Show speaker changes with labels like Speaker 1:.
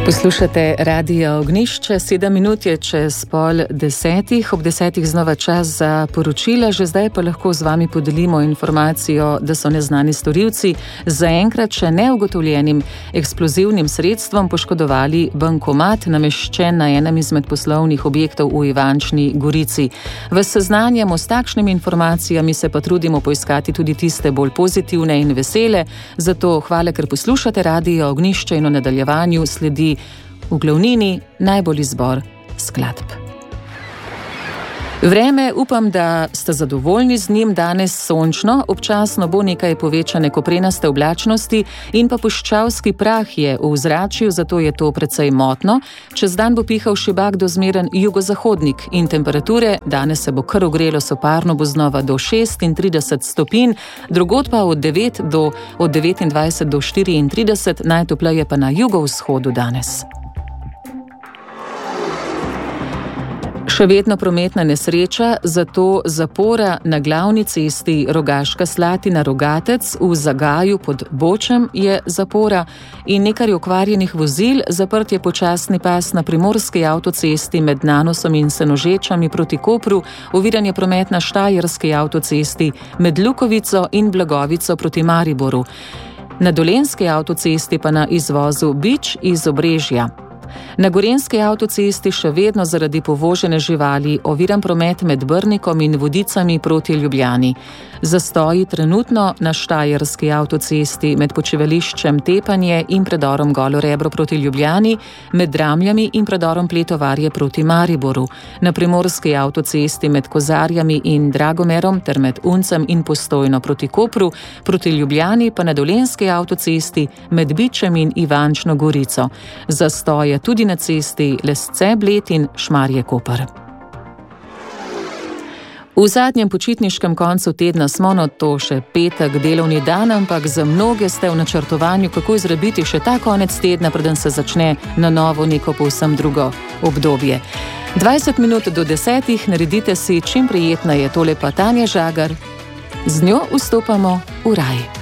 Speaker 1: Poslušate Radio Ognjišče, 7 minut je čez 9:30, ob 10 znova čas za poročila, že zdaj pa lahko z vami podelimo informacijo, da so neznani storilci zaenkrat še neugotovljenim eksplozivnim sredstvom poškodovali bankomat, nameščen na enem izmed poslovnih objektov v Ivančni Gorici. Vas seznanjamo s takšnimi informacijami, se pa trudimo poiskati tudi tiste bolj pozitivne in vesele, zato hvala, ker poslušate Radio Ognjišče in v nadaljevanju sledi v glavnini najbolj izbor skladb. Vreme, upam, da ste zadovoljni z njim, danes sončno, občasno bo nekaj povečane koprenaste oblačnosti in pa puščavski prah je v ozračju, zato je to precej motno. Čez dan bo pihal šibak do zmeren jugozahodnik in temperature, danes se bo kar ogrelo, soparno bo znova do 36 stopinj, drugod pa od 29 do 34, najtopleje pa na jugovzhodu danes. Še vedno prometna nesreča, zato zapora na glavni cesti Rogaška Slatina-Rogatec v Zagaju pod Bočem je zapora in nekaj okvarjenih vozil, zaprt je počasni pas na primorski avtocesti med Nanosom in Senožečami proti Kopru, oviran je promet na štajerski avtocesti med Lukovico in Blagovico proti Mariboru. Na dolenski avtocesti pa na izvozu Bič iz Obrežja. Na gorenjski avtocesti še vedno zaradi povožene živali oviran promet med Brnikom in Vodicami proti Ljubljani. Zastoji trenutno na štajerski avtocesti med počivališčem Tepanje in predorom Golo Rebro proti Ljubljani, med Dramljami in predorom Pletovarje proti Mariboru. Na primorski avtocesti med Kozarjami in Dragomerom ter med Uncem in Postojno proti Kopru, proti Ljubljani pa na dolenski avtocesti med Bičem in Ivančno Gorico. Zastoje tudi na cesti Lesce-Bled in Šmarje-Koper. V zadnjem počitniškem koncu tedna smo, no to še petek, delovni dan, ampak za mnoge ste v načrtovanju, kako izrabiti še ta konec tedna, preden se začne na novo neko povsem drugo obdobje. 20 minut do 10, naredite si čim prijetneje, tole pa Tanja Žagar. Z njo vstopamo v raj.